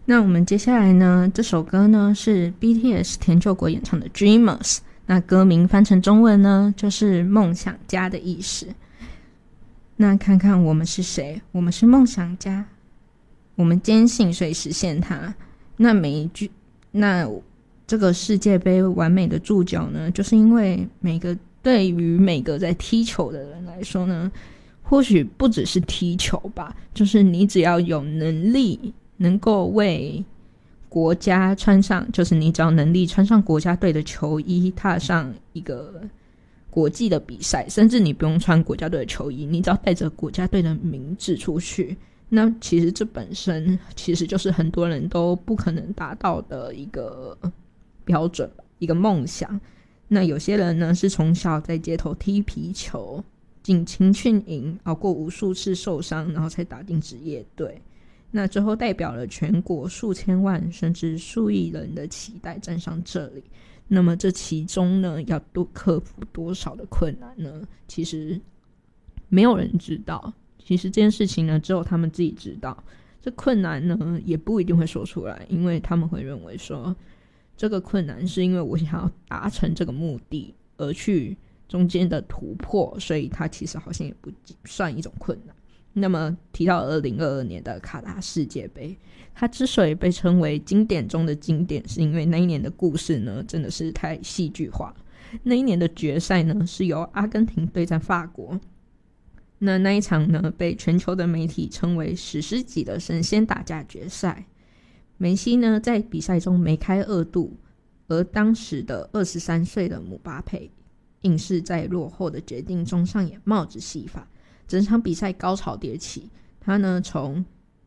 那我们接下来呢，这首歌呢是 BTS 田柾国演唱的 Dreamers， 那歌名翻成中文呢就是梦想家的意思。那看看我们是谁，我们是梦想家，我们坚信所以实现它。那这个世界杯完美的注脚呢，就是因为对于每个在踢球的人来说呢，或许不只是踢球吧，就是你只要有能力能够为国家穿上，就是你只要能力穿上国家队的球衣，踏上一个国际的比赛，甚至你不用穿国家队的球衣，你只要带着国家队的名字出去，那其实这本身其实就是很多人都不可能达到的一个标准吧，一个梦想。那有些人呢是从小在街头踢皮球，进青训营，熬过无数次受伤，然后才打进职业队。那最后代表了全国数千万甚至数亿人的期待站上这里。那么这其中呢要克服多少的困难呢？其实没有人知道，其实这件事情呢只有他们自己知道。这困难呢也不一定会说出来，因为他们会认为说这个困难是因为我想要达成这个目的而去中间的突破，所以它其实好像也不算一种困难。那么提到2022年的卡达世界杯，它之所以被称为经典中的经典，是因为那一年的故事呢真的是太戏剧化了。那一年的决赛呢是由阿根廷对战法国，那一场呢被全球的媒体称为史诗级的神仙打架决赛。梅西呢在比赛中梅开二度，而当时的23岁的姆巴佩硬是在落后的决定中上演帽子戏法。整场比赛高潮迭起，他呢从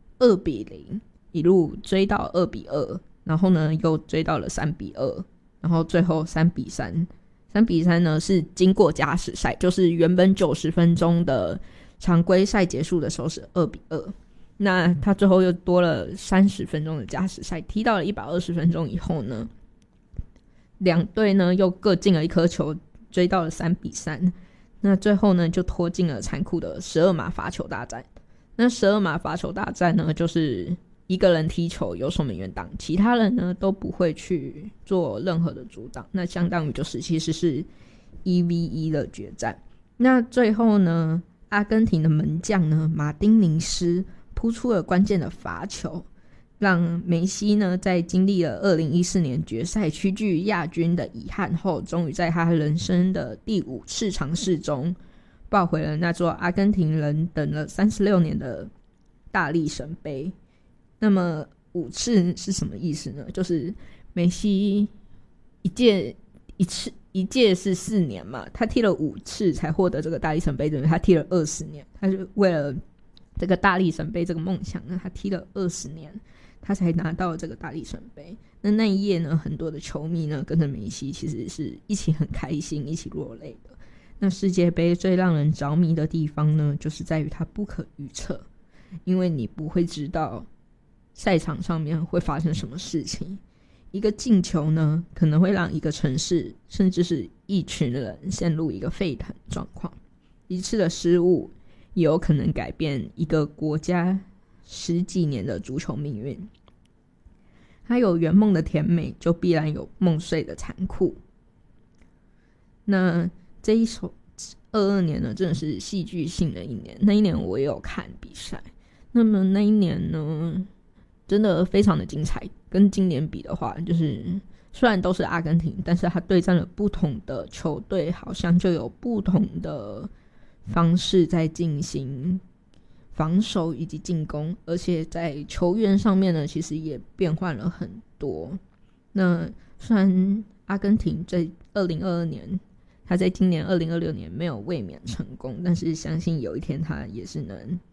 2-0一路追到2-2，然后呢又追到了3-2，然后最后3-3。3-3呢是经过加时赛，就是原本90分钟的常规赛结束的时候是2-2，那他最后又多了30分钟的加时赛，踢到了120分钟以后呢，两队呢又各进了一颗球，追到了3-3。那最后呢就拖进了残酷的12码罚球大战。那12码罚球大战呢就是一个人踢球由守门员挡，其他人呢都不会去做任何的阻挡，那相当于就是其实是1v1的决战。那最后呢阿根廷的门将呢马丁尼斯扑出了关键的罚球，让梅西呢在经历了2014年决赛屈居亚军的遗憾后，终于在他人生的第5次尝试中抱回了那座阿根廷人等了36年的大力神杯。那么5次是什么意思呢？就是梅西一届是4年嘛，他踢了5次才获得这个大力神杯，等于他踢了20年。他就为了这个大力神杯这个梦想呢，他踢了20年，他才拿到这个大力神杯。那一夜呢，很多的球迷呢跟着梅西其实是一起很开心，一起落泪的。那世界杯最让人着迷的地方呢，就是在于它不可预测，因为你不会知道赛场上面会发生什么事情。一个进球呢，可能会让一个城市甚至是一群人陷入一个沸腾状况，一次的失误也有可能改变一个国家10几年的足球命运。它有圆梦的甜美，就必然有梦碎的残酷。那这一首22年呢真的是戏剧性的一年，那一年我也有看比赛。那么那一年呢真的非常的精彩，跟今年比的话，就是虽然都是阿根廷，但是他对战了不同的球队，好像就有不同的方式在进行防守以及进攻，而且在球员上面呢其实也变换了很多。那虽然阿根廷在2022年，他在今年2026年没有卫冕成功，但是相信有一天他也是能